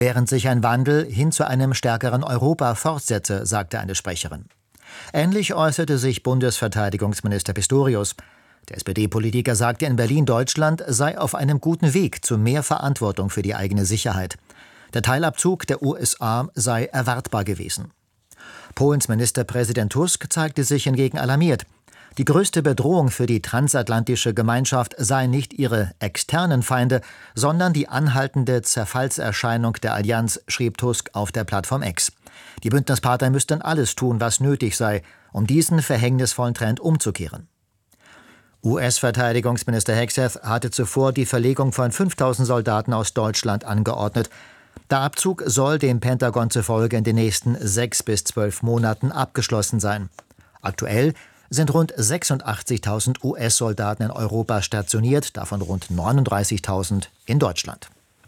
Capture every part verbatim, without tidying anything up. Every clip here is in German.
während sich ein Wandel hin zu einem stärkeren Europa fortsetze, sagte eine Sprecherin. Ähnlich äußerte sich Bundesverteidigungsminister Pistorius. Der S P D-Politiker sagte in Berlin, Deutschland sei auf einem guten Weg zu mehr Verantwortung für die eigene Sicherheit. Der Teilabzug der U S A sei erwartbar gewesen. Polens Ministerpräsident Tusk zeigte sich hingegen alarmiert. Die größte Bedrohung für die transatlantische Gemeinschaft seien nicht ihre externen Feinde, sondern die anhaltende Zerfallserscheinung der Allianz, schrieb Tusk auf der Plattform X. Die Bündnispartner müssten alles tun, was nötig sei, um diesen verhängnisvollen Trend umzukehren. U S-Verteidigungsminister Hegseth hatte zuvor die Verlegung von fünftausend Soldaten aus Deutschland angeordnet. Der Abzug soll dem Pentagon zufolge in den nächsten sechs bis zwölf Monaten abgeschlossen sein. Aktuell sind rund sechsundachtzigtausend U S-Soldaten in Europa stationiert, davon rund neununddreißigtausend in Deutschland.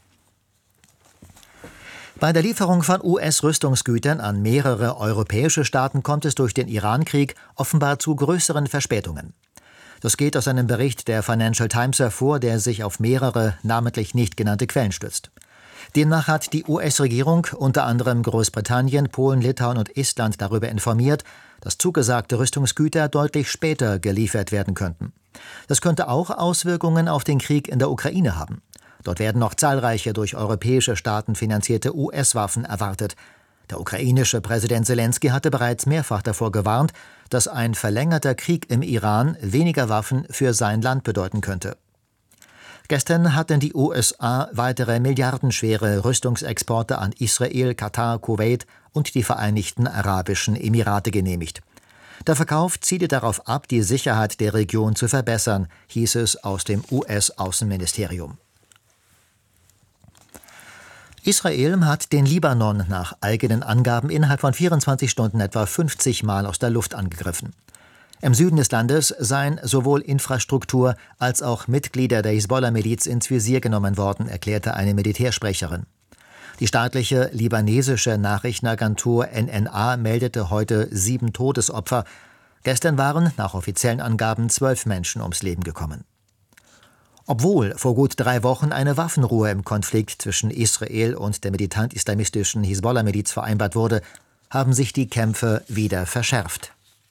Bei der Lieferung von U S-Rüstungsgütern an mehrere europäische Staaten kommt es durch den Iran-Krieg offenbar zu größeren Verspätungen. Das geht aus einem Bericht der Financial Times hervor, der sich auf mehrere namentlich nicht genannte Quellen stützt. Demnach hat die U S-Regierung unter anderem Großbritannien, Polen, Litauen und Estland darüber informiert, dass zugesagte Rüstungsgüter deutlich später geliefert werden könnten. Das könnte auch Auswirkungen auf den Krieg in der Ukraine haben. Dort werden noch zahlreiche durch europäische Staaten finanzierte U S-Waffen erwartet. Der ukrainische Präsident Selenskyj hatte bereits mehrfach davor gewarnt, dass ein verlängerter Krieg im Iran weniger Waffen für sein Land bedeuten könnte. Gestern hatten die U S A weitere milliardenschwere Rüstungsexporte an Israel, Katar, Kuwait und die Vereinigten Arabischen Emirate genehmigt. Der Verkauf zielte darauf ab, die Sicherheit der Region zu verbessern, hieß es aus dem U S-Außenministerium. Israel hat den Libanon nach eigenen Angaben innerhalb von vierundzwanzig Stunden etwa fünfzig Mal aus der Luft angegriffen. Im Süden des Landes seien sowohl Infrastruktur als auch Mitglieder der Hisbollah-Miliz ins Visier genommen worden, erklärte eine Militärsprecherin. Die staatliche libanesische Nachrichtenagentur N N A meldete heute sieben Todesopfer. Gestern waren nach offiziellen Angaben zwölf Menschen ums Leben gekommen. Obwohl vor gut drei Wochen eine Waffenruhe im Konflikt zwischen Israel und der militant-islamistischen Hisbollah-Miliz vereinbart wurde, haben sich die Kämpfe wieder verschärft.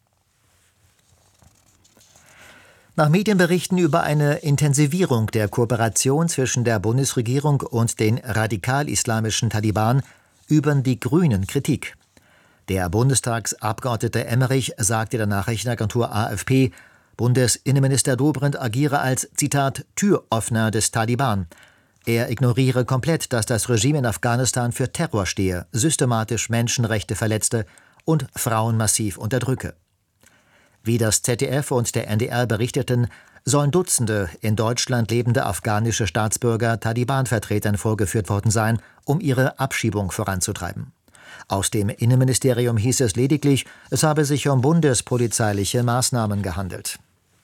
Nach Medienberichten über eine Intensivierung der Kooperation zwischen der Bundesregierung und den radikal-islamischen Taliban üben die Grünen Kritik. Der Bundestagsabgeordnete Emmerich sagte der Nachrichtenagentur A F P, Bundesinnenminister Dobrindt agiere als, Zitat, Türöffner des Taliban. Er ignoriere komplett, dass das Regime in Afghanistan für Terror stehe, systematisch Menschenrechte verletze und Frauen massiv unterdrücke. Wie das Z D F und der N D R berichteten, sollen Dutzende in Deutschland lebende afghanische Staatsbürger Taliban-Vertretern vorgeführt worden sein, um ihre Abschiebung voranzutreiben. Aus dem Innenministerium hieß es lediglich, es habe sich um bundespolizeiliche Maßnahmen gehandelt.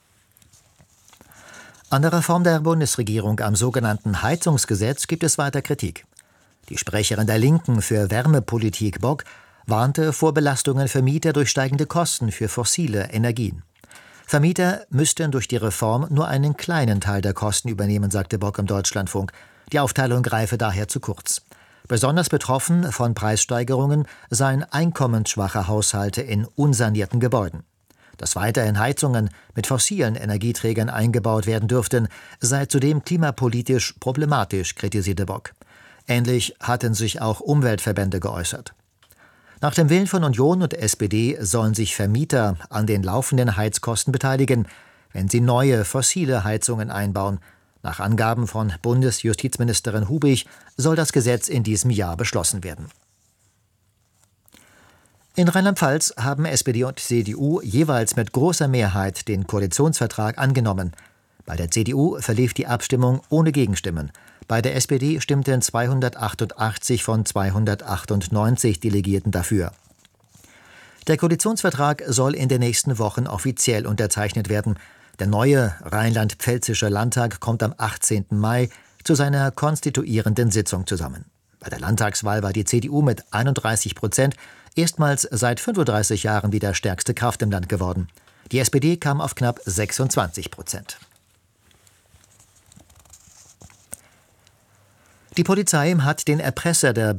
An der Reform der Bundesregierung am sogenannten Heizungsgesetz gibt es weiter Kritik. Die Sprecherin der Linken für Wärmepolitik, Bock, warnte vor Belastungen für Mieter durch steigende Kosten für fossile Energien. Vermieter müssten durch die Reform nur einen kleinen Teil der Kosten übernehmen, sagte Bock im Deutschlandfunk. Die Aufteilung greife daher zu kurz. Besonders betroffen von Preissteigerungen seien einkommensschwache Haushalte in unsanierten Gebäuden. Dass weiterhin Heizungen mit fossilen Energieträgern eingebaut werden dürften, sei zudem klimapolitisch problematisch, kritisierte Bock. Ähnlich hatten sich auch Umweltverbände geäußert. Nach dem Willen von Union und S P D sollen sich Vermieter an den laufenden Heizkosten beteiligen, wenn sie neue fossile Heizungen einbauen. Nach Angaben von Bundesjustizministerin Hubig soll das Gesetz in diesem Jahr beschlossen werden. In Rheinland-Pfalz haben S P D und C D U jeweils mit großer Mehrheit den Koalitionsvertrag angenommen. Bei der C D U verlief die Abstimmung ohne Gegenstimmen. Bei der S P D stimmten zweihundertachtundachtzig von zweihundertachtundneunzig Delegierten dafür. Der Koalitionsvertrag soll in den nächsten Wochen offiziell unterzeichnet werden. Der neue rheinland-pfälzische Landtag kommt am achtzehnten Mai zu seiner konstituierenden Sitzung zusammen. Bei der Landtagswahl war die C D U mit einunddreißig Prozent erstmals seit fünfunddreißig Jahren wieder stärkste Kraft im Land geworden. Die S P D kam auf knapp sechsundzwanzig Prozent. Die Polizei hat den Erpresser der